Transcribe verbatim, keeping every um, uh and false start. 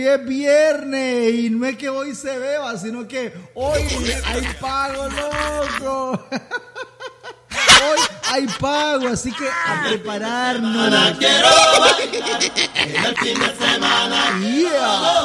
es viernes y no es que hoy se beba, sino que hoy hay pago, loco. Hoy hay pago, así que a prepararnos. Quiero bailar en el fin de semana. Yeah.